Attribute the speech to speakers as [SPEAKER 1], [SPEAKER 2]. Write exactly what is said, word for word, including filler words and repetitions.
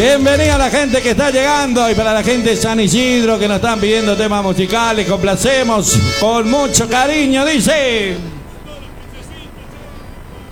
[SPEAKER 1] Bienvenida a la gente que está llegando y para la gente de San Isidro que nos están pidiendo temas musicales, complacemos con mucho cariño, dice...